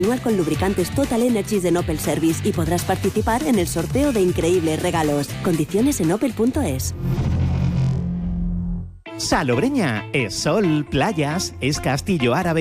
Con lubricantes Total Energies de Opel Service y podrás participar en el sorteo de increíbles regalos. Condiciones en opel.es. Salobreña es sol, playas, es castillo árabe